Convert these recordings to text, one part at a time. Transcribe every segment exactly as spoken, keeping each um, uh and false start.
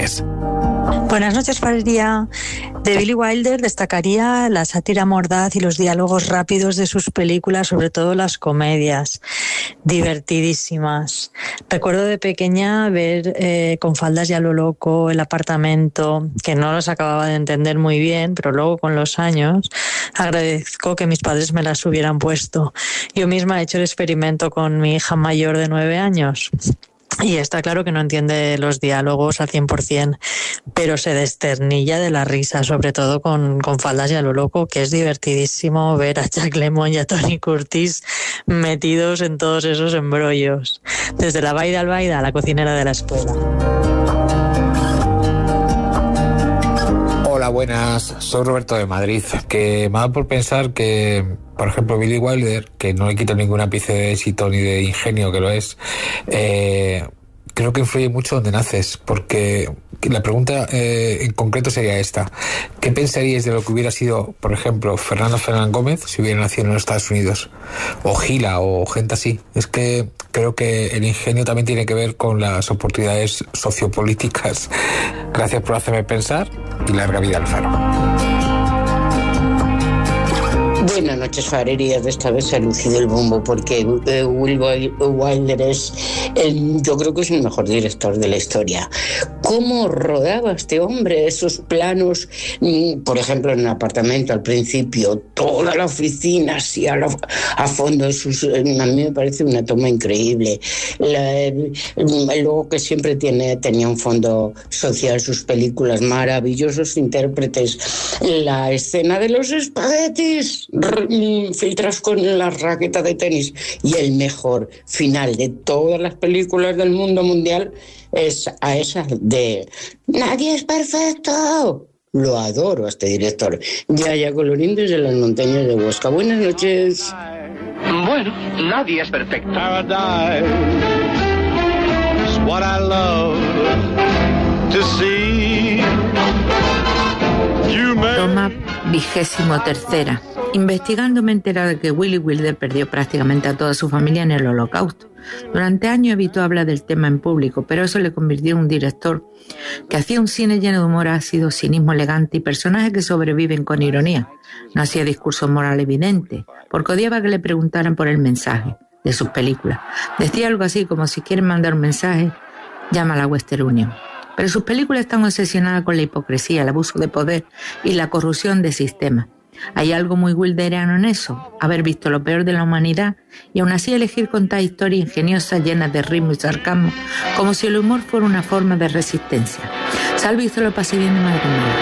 viernes. Buenas noches, Valeria. De Billy Wilder destacaría la sátira mordaz y los diálogos rápidos de sus películas, sobre todo las comedias, divertidísimas. Recuerdo de pequeña ver eh, Con faldas y a lo loco, El apartamento, que no los acababa de entender muy bien, pero luego con los años agradezco que mis padres me las hubieran puesto. Yo misma he hecho el experimento con mi hija mayor de nueve años. Y está claro que no entiende los diálogos al cien por ciento, pero se desternilla de la risa, sobre todo con, con faldas y a lo loco, que es divertidísimo ver a Jack Lemmon y a Tony Curtis metidos en todos esos embrollos. Desde la Baida al Baida a la cocinera de la escuela. Hola, buenas. Soy Roberto de Madrid. Que me da por pensar que, por ejemplo, Billy Wilder, que no le quito ningún ápice de éxito ni de ingenio, que lo es, eh, creo que influye mucho donde naces, porque la pregunta eh, en concreto sería esta: ¿qué pensaríais de lo que hubiera sido, por ejemplo, Fernando Fernán Gómez si hubiera nacido en los Estados Unidos? O Gila, o gente así. Es que creo que el ingenio también tiene que ver con las oportunidades sociopolíticas. Gracias por hacerme pensar y larga vida al Faro. Buenas noches, farerías. De esta vez se ha lucido el bombo porque eh, Will Wilder es, el, yo creo que es el mejor director de la historia. ¿Cómo rodaba este hombre esos planos? Por ejemplo, en el apartamento al principio, toda la oficina así a, la, a fondo. Eso es, a mí me parece una toma increíble. La, el, luego que siempre tiene, tenía un fondo social, sus películas, maravillosos intérpretes. La escena de los espaguetis filtras con la raqueta de tenis, y el mejor final de todas las películas del mundo mundial es a esa de Nadie es perfecto. Lo adoro a este director. Yaya Colorín desde las montañas de Huesca. Buenas noches. Bueno, nadie es perfecto. Paradise is what I love to see. Toma vigésimo tercera. Investigando me he enterado de que Billy Wilder perdió prácticamente a toda su familia en el Holocausto. Durante años evitó hablar del tema en público, pero eso le convirtió en un director que hacía un cine lleno de humor ácido, cinismo elegante y personajes que sobreviven con ironía. No hacía discursos morales evidentes, porque odiaba que le preguntaran por el mensaje de sus películas. Decía algo así como: si quieren mandar un mensaje, llama a la Western Union. Pero sus películas están obsesionadas con la hipocresía, el abuso de poder y la corrupción del sistema. Hay algo muy wilderiano en eso, haber visto lo peor de la humanidad y aún así elegir contar historias ingeniosas llenas de ritmo y sarcasmo, como si el humor fuera una forma de resistencia. Salve y se lo pase bien de madre mía.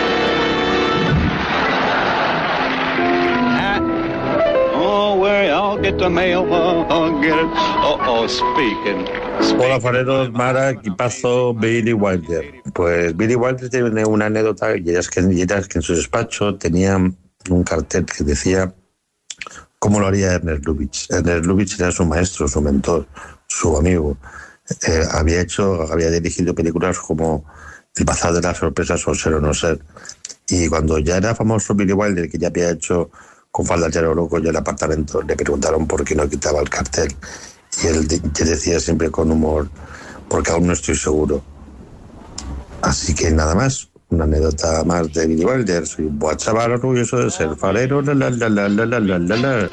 Hola, fareros, Mara, equipazo, Billy Wilder. Pues Billy Wilder tiene una anécdota, y es que, y era que en su despacho tenía un cartel que decía cómo lo haría Ernest Lubitsch. Ernest Lubitsch era su maestro, su mentor, su amigo. Eh, había hecho, había dirigido películas como El bazar de las sorpresas o Ser o no ser. Y cuando ya era famoso Billy Wilder, que ya había hecho Con faldas y a lo loco y El apartamento, le preguntaron por qué no quitaba el cartel. Y él que decía siempre con humor: porque aún no estoy seguro. Así que nada más, una anécdota más de Billy Wilder. Soy un buen chaval orgulloso de ser farero. La, la, la, la, la, la, la, la.